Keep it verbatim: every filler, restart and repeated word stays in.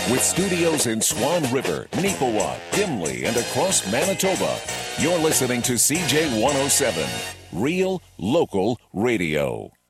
With studios in Swan River, Neepawa, Gimli, and across Manitoba, you're listening to C J one oh seven, Real Local Radio.